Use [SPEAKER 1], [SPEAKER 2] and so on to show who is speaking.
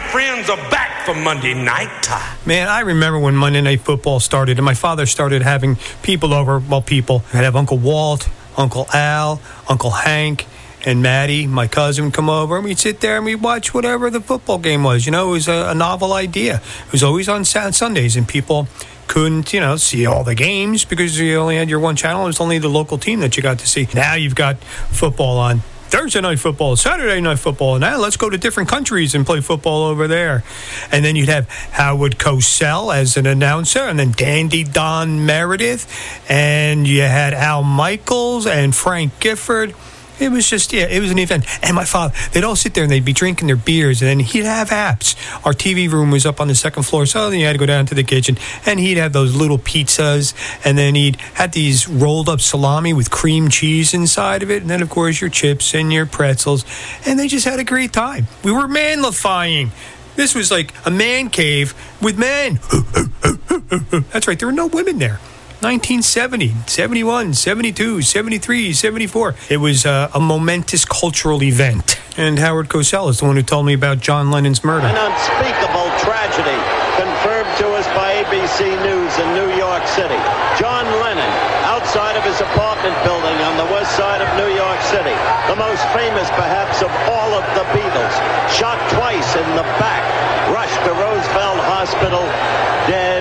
[SPEAKER 1] friends are back for Monday night.
[SPEAKER 2] Man, I remember when Monday Night Football started and my father started having people over. Well, people. I'd have Uncle Walt, Uncle Al, Uncle Hank, and Maddie, my cousin, would come over, and we'd sit there and we'd watch whatever the football game was. You know, it was a novel idea. It was always on Sundays, and people couldn't, see all the games because you only had your one channel. It was only the local team that you got to see. Now you've got football on Thursday night football, Saturday night football. Now let's go to different countries and play football over there. And then you'd have Howard Cosell as an announcer, and then Dandy Don Meredith, and you had Al Michaels and Frank Gifford. It was just, it was an event. And my father, they'd all sit there and they'd be drinking their beers, and then he'd have apps. Our TV room was up on the second floor, so then you had to go down to the kitchen, and he'd have those little pizzas, and then he'd have these rolled up salami with cream cheese inside of it, and then, of course, your chips and your pretzels, and they just had a great time. We were manlifying. This was like a man cave with men. That's right, there were no women there. 1970, 71, 72, 73, 74. It was a momentous cultural event. And Howard Cosell is the one who told me about John Lennon's murder.
[SPEAKER 3] An unspeakable tragedy confirmed to us by ABC News in New York City. John Lennon, outside of his apartment building on the west side of New York City, the most famous perhaps of all of the Beatles, shot twice in the back, rushed to Roosevelt Hospital, dead